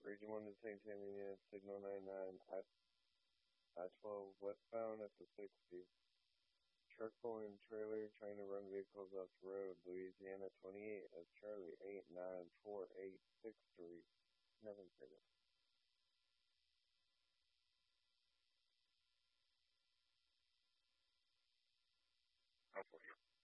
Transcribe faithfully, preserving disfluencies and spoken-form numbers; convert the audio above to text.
Region one to Saint Tammany, signal nine nine, I twelve westbound at the sixty. Truck pulling trailer trying to run vehicles off the road. Louisiana twenty-eight as Charlie eight nine four eight six three. Nothing further. Hopefully.